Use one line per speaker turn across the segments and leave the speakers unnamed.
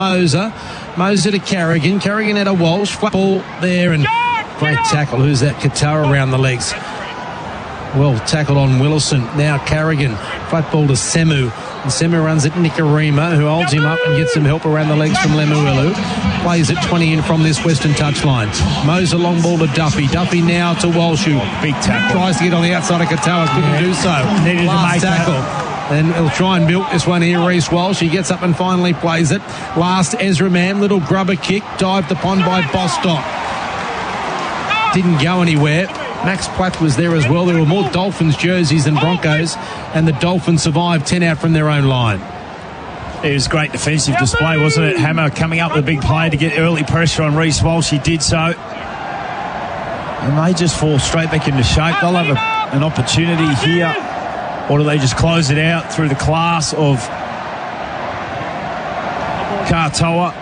Moser to Carrigan. Carrigan had a Walsh. Flat ball there and great tackle. Who's that? Qatar around the legs. Well tackled on Willison. Now Carrigan. Flat ball to Semu. And Semu runs at Nikarima, who holds him up and gets some help around the legs from Lemuelu. Plays it 20 in from this western touchline. Moser long ball to Duffy. Duffy now to Walsh.
Big tackle.
Tries to get on the outside of Katoa. Couldn't do so.
Needed
Last
to make
tackle. And he'll try and milk this one here, Reece Walsh. He gets up and finally plays it. Last Ezra Mam, little grubber kick, dived upon by Bostock. Didn't go anywhere. Max Platt was there as well. There were more Dolphins jerseys than Broncos, and the Dolphins survived 10 out from their own line.
It was a great defensive display, wasn't it? Hammer coming up with a big play to get early pressure on Reece Walsh. He did so. And they just fall straight back into shape. They'll have an opportunity here. Or do they just close it out through the class of Katoa?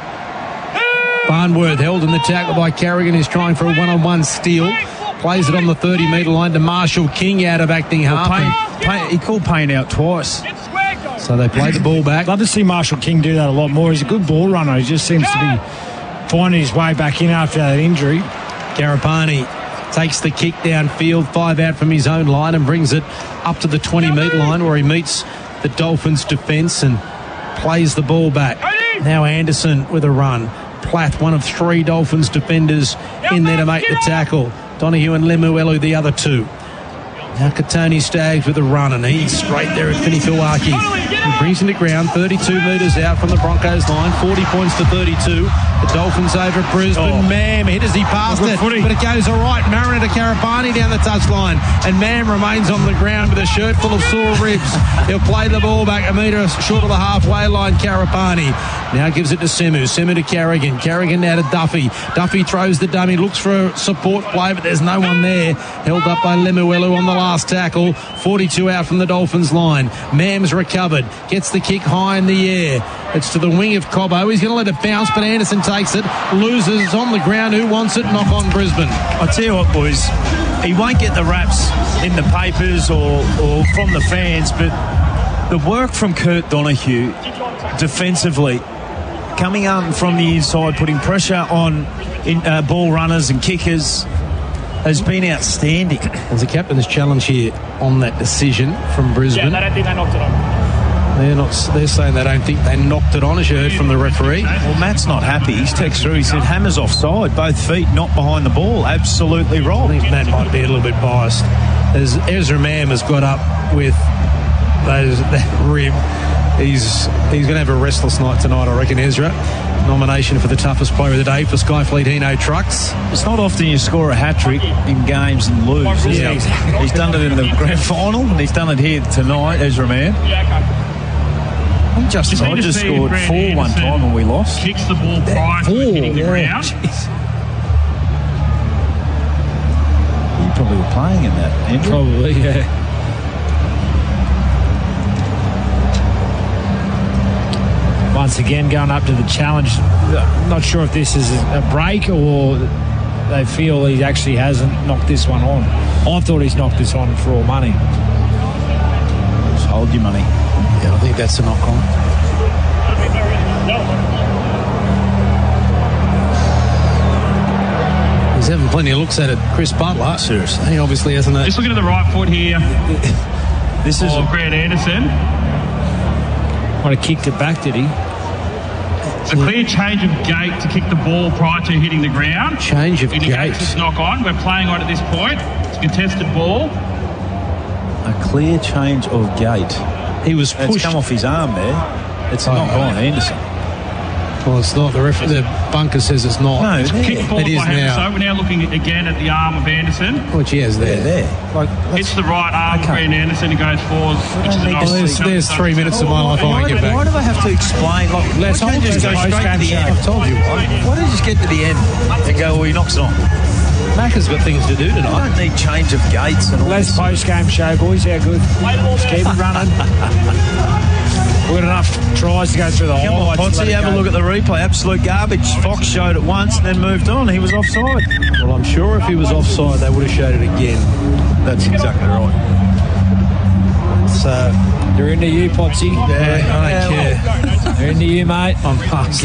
Barnworth held in the tackle by Carrigan, who's trying for a one-on-one steal. Plays it on the 30-metre line to Marshall King out of acting half.
He called Payne out twice.
So they played the ball back.
Love to see Marshall King do that a lot more. He's a good ball runner. He just seems to be finding his way back in after that injury.
Garapani takes the kick downfield, 5 out from his own line, and brings it up to the 20-metre line where he meets the Dolphins' defence and plays the ball back. Now Anderson with a run. Platt, one of 3 Dolphins defenders in there to make the tackle. Donahue and Lemuelu, the other 2. Now Katoni Staggs with a run, and he's straight there at Finifuaki. He brings him to ground, 32 metres out from the Broncos line, 40 points to 32. The Dolphins over at Brisbane. Mam hit as he passed it, but it goes all right. Mariner to Karapani down the touchline, and Mam remains on the ground with a shirt full of sore ribs. He'll play the ball back a metre short of the halfway line. Karapani now gives it to Semu. Semu to Carrigan. Carrigan now to Duffy. Duffy throws the dummy, looks for a support play, but there's no one there. Held up by Lemuelu on the last tackle. 42 out from the Dolphins line. Mam's recovered. Gets the kick high in the air. It's to the wing of Cobbo. He's going to let it bounce, but Anderson takes it. Loses. It's on the ground. Who wants it? Knock on Brisbane.
I tell you what, boys, he won't get the raps in the papers or from the fans, but the work from Kurt Donahue defensively, coming up from the inside, putting pressure on ball runners and kickers, has been outstanding.
There's a captain's challenge here on that decision from Brisbane.
Yeah, I don't think they knocked it on.
They're saying they don't think they knocked it on, as you heard from the referee.
Well, Matt's not happy. He's texted through. He said Hammer's offside, both feet not behind the ball. Absolutely wrong.
I think Matt might be a little bit biased. As Ezra Mam has got up with that rib, he's going to have a restless night tonight, I reckon. Ezra, nomination for the toughest player of the day for Skyfleet Hino Trucks.
It's not often you score a hat-trick in games and lose.
Yeah.
He's done it in the grand final, and he's done it here tonight, Ezra Mam. I just scored 4 one time and we lost.
Kicks the ball prior to hitting the ground.
Jeez. You probably were playing in that, Andrew.
Probably, yeah. Once again, going up to the challenge. I'm not sure if this is a break or they feel he actually hasn't knocked this one on. I thought he's knocked this on for all money.
Just hold your money.
Yeah, I think that's a knock on. He's having plenty of looks at it. Chris Butler.
Seriously.
He obviously hasn't.
Just looking at the right foot here.
This is
Grant Anderson.
Might have kicked it back, did he?
It's a clear change of gait to kick the ball prior to hitting the ground.
Change of gait.
It's knock on. We're playing on at this point. It's a contested ball.
a clear change of gait.
He was pushed.
It's come off his arm there. It's not gone, Anderson.
Well, it's not. The bunker says it's not.
No,
It's kicked forward
it is
by Anderson.
now.
So we're now looking again at the arm of Anderson.
Which he has there.
Like,
Hits the right arm of Grant Anderson and goes forward, which is an
There's 3 minutes of my life I won't get
why
back.
do they have to explain? Like,
Let's
why can't you just go straight to the end?
I've told you.
Why don't you just get to the end and go, well, he knocks it on?
Mac has got things to do
I
tonight.
don't need change of gates and all
Less
this.
post-game show, boys. How good. Just keep it running. We've got enough tries to go through the
Come on,
highlights.
Potsy, have a look at the replay. Absolute garbage. Fox showed it once and then moved on. He was offside.
Well, I'm sure if he was offside, they would have showed it again.
That's exactly right.
So
They're into you, Popsy.
yeah, I don't care.
They're into you, mate.
I'm past